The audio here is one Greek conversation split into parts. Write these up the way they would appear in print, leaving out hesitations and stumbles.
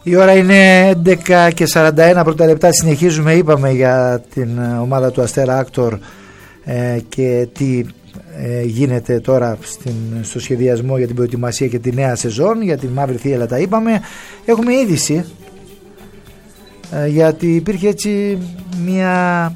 Η ώρα είναι 11:41 πρώτα λεπτά. Συνεχίζουμε, είπαμε για την ομάδα του Αστέρα Άκτορ και τι γίνεται τώρα στο σχεδιασμό για την προετοιμασία και τη νέα σεζόν. Για την Μαύρη Θύελλα τα είπαμε. Έχουμε είδηση γιατί υπήρχε έτσι μια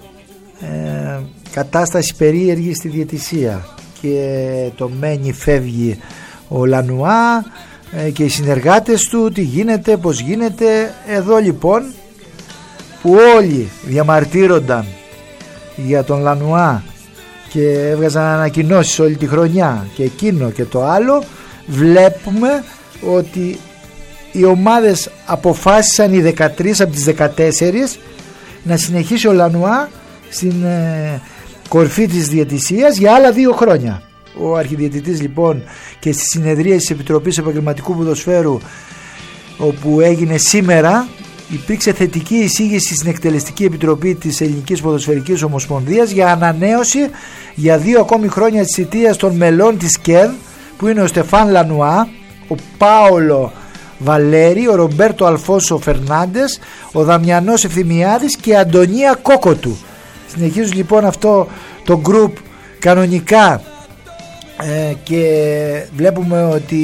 κατάσταση περίεργη στη διαιτησία και το μένει φεύγει ο Λανουά και οι συνεργάτες του, τι γίνεται, πως γίνεται. Εδώ λοιπόν που όλοι διαμαρτύρονταν για τον Λανουά και έβγαζαν ανακοινώσεις όλη τη χρονιά και εκείνο και το άλλο, βλέπουμε ότι οι ομάδες αποφάσισαν, οι 13 από τις 14, να συνεχίσει ο Λανουά στην κορφή της διαιτησίας για άλλα 2 χρόνια. Ο αρχιδιαιτητής λοιπόν και στη συνεδρία της Επιτροπής Επαγγελματικού Ποδοσφαίρου, όπου έγινε σήμερα, υπήρξε θετική εισήγηση στην Εκτελεστική Επιτροπή της Ελληνικής Ποδοσφαιρικής Ομοσπονδίας για ανανέωση για 2 ακόμη χρόνια της θητείας των μελών της ΚΕΔ, που είναι ο Στεφάν Λανουά, ο Πάολο Βαλέρη, ο Ρομπέρτο Αλφόσο Φερνάντες, ο Δαμιανός Ευθυμιάδης και η Αντωνία Κόκοτου. Συνεχίζουν λοιπόν αυτό το γκρουπ κανονικά και βλέπουμε ότι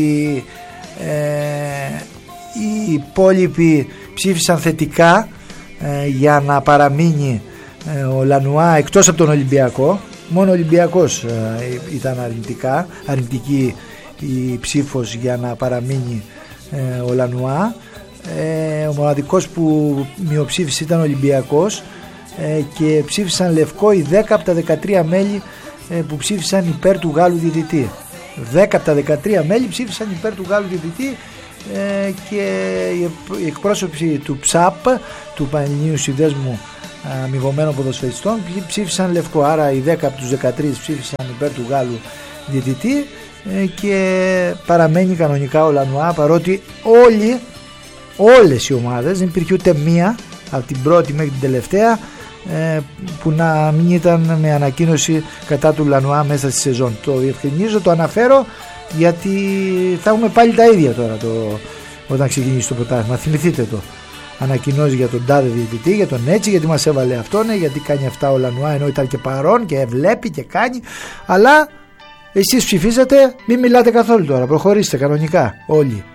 οι υπόλοιποι ψήφισαν θετικά για να παραμείνει ο Λανουά, εκτός από τον Ολυμπιακό. Μόνο ο Ολυμπιακός ήταν αρνητική η ψήφος για να παραμείνει ο Λανουά. Ο μοναδικός που μειοψήφισε ήταν ο Ολυμπιακός και ψήφισαν λευκό οι 10 από τα 13 μέλη που ψήφισαν υπέρ του Γάλλου διαιτητή. 10 από τα 13 μέλη ψήφισαν υπέρ του Γάλλου διαιτητή και οι εκπρόσωποι του ΨΑΠ, του Πανελληνίου Συνδέσμου Αμοιβωμένων Ποδοσφαιριστών, ψήφισαν λευκό. Άρα οι 10 από τους 13 ψήφισαν υπέρ του Γάλλου διαιτητή και παραμένει κανονικά ο Λανουά, παρότι όλες οι ομάδες, δεν υπήρχε ούτε μία από την πρώτη μέχρι την τελευταία που να μην ήταν με ανακοίνωση κατά του Λανουά μέσα στη σεζόν. Το διευκρινίζω, το αναφέρω, γιατί θα έχουμε πάλι τα ίδια τώρα όταν ξεκινήσει το πρωτάθλημα. Θυμηθείτε το. Ανακοινώσει για τον τάδε διαιτητή, για τον έτσι, γιατί μας έβαλε αυτόν, γιατί κάνει αυτά ο Λανουά, ενώ ήταν και παρόν και βλέπει και κάνει. Αλλά εσείς ψηφίζετε, μην μιλάτε καθόλου τώρα. Προχωρήστε κανονικά όλοι.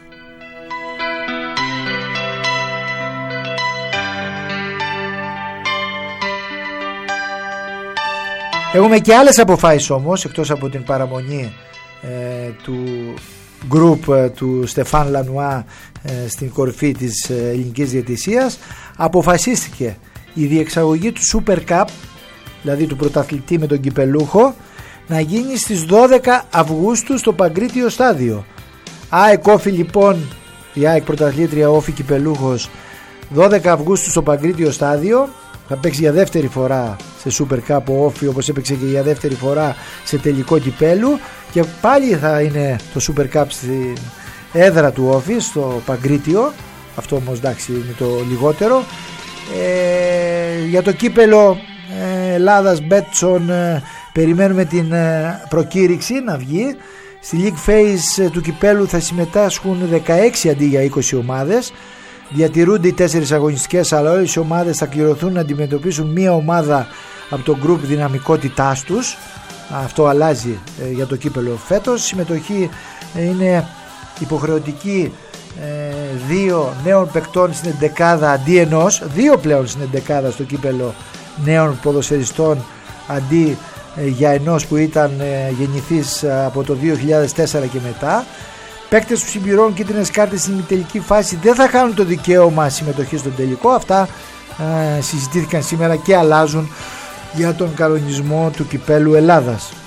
Έχουμε και άλλες αποφάσεις όμως, εκτός από την παραμονή του γκρουπ του Στεφάν Λανουά στην κορφή της ελληνικής διαιτησίας. Αποφασίστηκε η διεξαγωγή του Super Cup, δηλαδή του πρωταθλητή με τον κυπελούχο, να γίνει στις 12 Αυγούστου στο Παγκρίτιο Στάδιο. ΑΕΚ Όφη λοιπόν, η ΑΕΚ πρωταθλήτρια, Όφη κυπελούχος, 12 Αυγούστου στο Παγκρίτιο Στάδιο. Θα παίξει για δεύτερη φορά σε Super Cup ο Όφη, όπως έπαιξε και για δεύτερη φορά σε τελικό κυπέλου, και πάλι θα είναι το Super Cup στην έδρα του Όφη, στο Παγκρίτιο. Αυτό όμως εντάξει είναι το λιγότερο. Για το κύπελο Ελλάδας Μπέτσον περιμένουμε την προκήρυξη να βγει. Στη League Phase του κυπέλου θα συμμετάσχουν 16 αντί για 20 ομάδες. Διατηρούνται οι 4 αγωνιστικές, αλλά όλες οι ομάδες θα κληρωθούν να αντιμετωπίσουν μία ομάδα από το γκρουπ δυναμικότητάς τους. Αυτό αλλάζει για το κύπελο φέτος. Συμμετοχή είναι υποχρεωτική 2 νέων παικτών στην εντεκάδα αντί ενός, 2 πλέον στην εντεκάδα στο κύπελο νέων ποδοσφαιριστών αντί για ενός που ήταν γεννηθής από το 2004 και μετά. Παίκτες που συμπληρώνουν κίτρινες κάρτες στην ημιτελική φάση δεν θα χάνουν το δικαίωμα συμμετοχής στον τελικό. Αυτά συζητήθηκαν σήμερα και αλλάζουν για τον κανονισμό του κυπέλου Ελλάδας.